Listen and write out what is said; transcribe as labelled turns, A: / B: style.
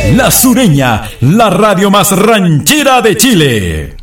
A: La Sureña, la radio más ranchera de Chile.